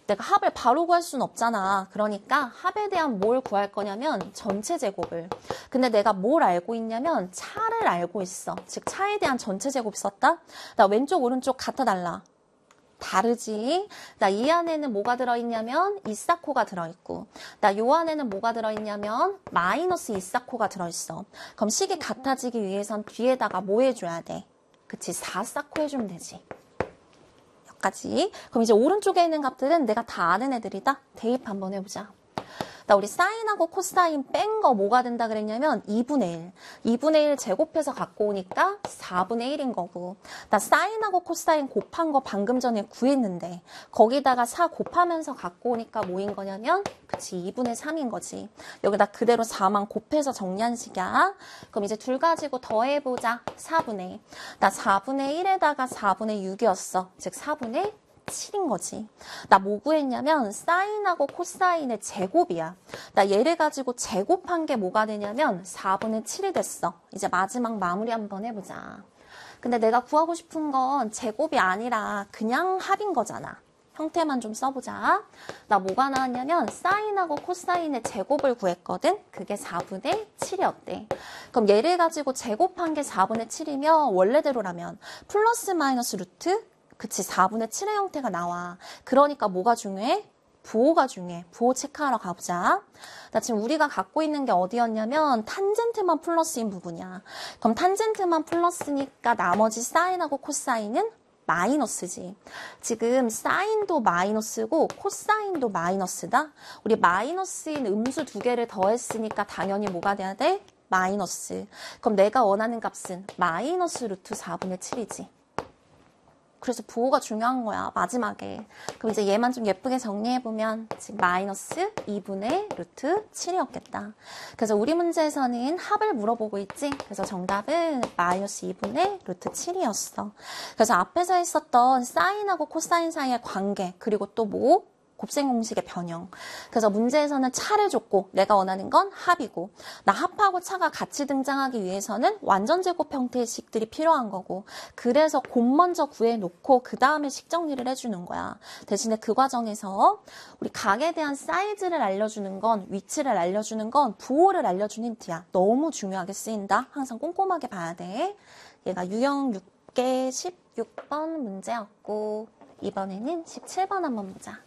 내가 합을 바로 구할 수는 없잖아. 그러니까 합에 대한 뭘 구할 거냐면 전체 제곱을. 근데 내가 뭘 알고 있냐면 차를 알고 있어. 즉 차에 대한 전체 제곱 썼다. 나 왼쪽 오른쪽 같아 달라. 다르지? 나 이 안에는 뭐가 들어있냐면 이사코가 들어있고 나 요 안에는 뭐가 들어있냐면 마이너스 이사코가 들어있어. 그럼 식이 같아지기 위해선 뒤에다가 뭐 해줘야 돼? 그치? 4사코 해주면 되지. 여기까지. 그럼 이제 오른쪽에 있는 값들은 내가 다 아는 애들이다. 대입 한번 해보자. 나 우리 사인하고 코사인 뺀 거 뭐가 된다 그랬냐면 2분의 1. 2분의 1 제곱해서 갖고 오니까 4분의 1인 거고. 나 사인하고 코사인 곱한 거 방금 전에 구했는데 거기다가 4 곱하면서 갖고 오니까 뭐인 거냐면 그치 2분의 3인 거지. 여기다 그대로 4만 곱해서 정리한 식이야. 그럼 이제 둘 가지고 더해보자. 4분의 1. 나 4분의 1에다가 4분의 6이었어. 즉 4분의 7인 거지. 나 뭐 구했냐면 사인하고 코사인의 제곱이야. 나 얘를 가지고 제곱한 게 뭐가 되냐면 4분의 7이 됐어. 이제 마지막 마무리 한번 해보자. 근데 내가 구하고 싶은 건 제곱이 아니라 그냥 합인 거잖아. 형태만 좀 써보자. 나 뭐가 나왔냐면 사인하고 코사인의 제곱을 구했거든. 그게 4분의 7이었대. 그럼 얘를 가지고 제곱한 게 4분의 7이면 원래대로라면 플러스 마이너스 루트 그치 4분의 7의 형태가 나와. 그러니까 뭐가 중요해? 부호가 중요해. 부호 체크하러 가보자. 나 지금 우리가 갖고 있는 게 어디였냐면 탄젠트만 플러스인 부분이야. 그럼 탄젠트만 플러스니까 나머지 사인하고 코사인은 마이너스지. 지금 사인도 마이너스고 코사인도 마이너스다. 우리 마이너스인 음수 두 개를 더했으니까 당연히 뭐가 돼야 돼? 마이너스. 그럼 내가 원하는 값은 마이너스 루트 4분의 7이지. 그래서 부호가 중요한 거야, 마지막에. 그럼 이제 얘만 좀 예쁘게 정리해보면 지금 마이너스 2분의 루트 7이었겠다. 그래서 우리 문제에서는 합을 물어보고 있지? 그래서 정답은 마이너스 2분의 루트 7이었어. 그래서 앞에서 있었던 사인하고 코사인 사이의 관계, 그리고 또 뭐? 곱셈 공식의 변형. 그래서 문제에서는 차를 줬고 내가 원하는 건 합이고 나 합하고 차가 같이 등장하기 위해서는 완전 제곱 형태의 식들이 필요한 거고 그래서 곱 먼저 구해놓고 그 다음에 식 정리를 해주는 거야. 대신에 그 과정에서 우리 각에 대한 사이즈를 알려주는 건 위치를 알려주는 건 부호를 알려주는 힌트야. 너무 중요하게 쓰인다. 항상 꼼꼼하게 봐야 돼. 얘가 유형 6개 16번 문제였고 이번에는 17번 한번 보자.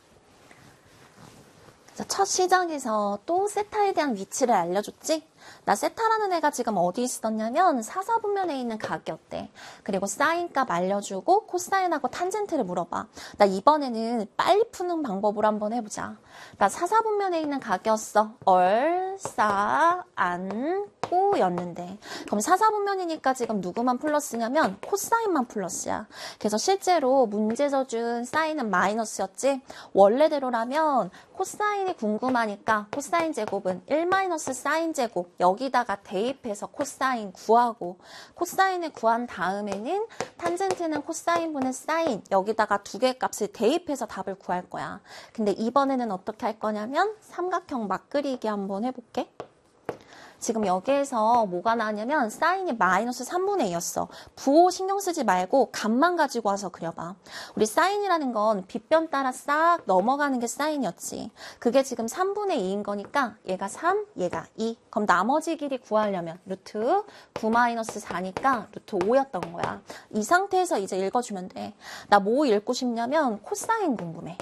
첫 시작에서 또 세타에 대한 위치를 알려줬지? 나 세타라는 애가 지금 어디 있었냐면 사사분면에 있는 각이었대. 그리고 사인값 알려주고 코사인하고 탄젠트를 물어봐. 나 이번에는 빨리 푸는 방법으로 한번 해보자. 나 사사분면에 있는 각이었어. 얼, 사, 안, 꼬 였는데 그럼 사사분면이니까 지금 누구만 플러스냐면 코사인만 플러스야. 그래서 실제로 문제에서 준 사인은 마이너스였지? 원래대로라면 코사인이 궁금하니까 코사인 제곱은 1 마이너스 사인 제곱 여기다가 대입해서 코사인 구하고 코사인을 구한 다음에는 탄젠트는 코사인분의 사인 여기다가 두 개의 값을 대입해서 답을 구할 거야. 근데 이번에는 어떻게 할 거냐면 삼각형 막 그리기 한번 해볼게. 지금 여기에서 뭐가 나왔냐면 사인이 마이너스 3분의 2였어. 부호 신경 쓰지 말고 값만 가지고 와서 그려봐. 우리 사인이라는 건 빗변 따라 싹 넘어가는 게 사인이었지. 그게 지금 3분의 2인 거니까 얘가 3, 얘가 2. 그럼 나머지 길이 구하려면 루트 9 마이너스 4니까 루트 5였던 거야. 이 상태에서 이제 읽어주면 돼. 나 뭐 읽고 싶냐면 코사인 궁금해.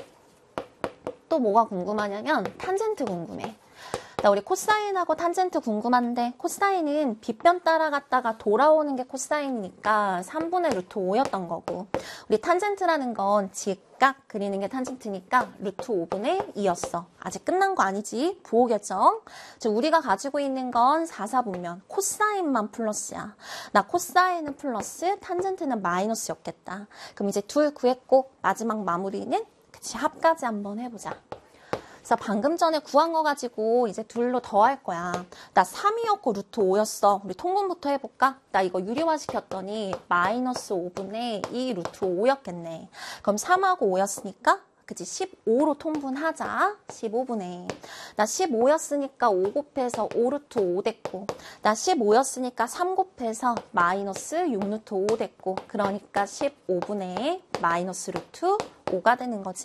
또 뭐가 궁금하냐면 탄젠트 궁금해. 나 우리 코사인하고 탄젠트 궁금한데 코사인은 빗변 따라갔다가 돌아오는 게 코사인이니까 3분의 루트 5였던 거고 우리 탄젠트라는 건 직각 그리는 게 탄젠트니까 루트 5분의 2였어. 아직 끝난 거 아니지? 부호 결정. 즉 우리가 가지고 있는 건 사사분면 코사인만 플러스야. 나 코사인은 플러스 탄젠트는 마이너스였겠다. 그럼 이제 둘 구했고 마지막 마무리는 그치 합까지 한번 해보자. 그래서 방금 전에 구한 거 가지고 이제 둘로 더할 거야. 나 3이었고 루트 5였어. 우리 통분부터 해볼까? 나 이거 유리화 시켰더니 마이너스 5분의 2 루트 5였겠네. 그럼 3하고 5였으니까 그치 15로 통분하자. 15분의 나 15였으니까 5 곱해서 5 루트 5 됐고 나 15였으니까 3 곱해서 마이너스 6 루트 5 됐고 그러니까 15분의 마이너스 루트 5가 되는 거지.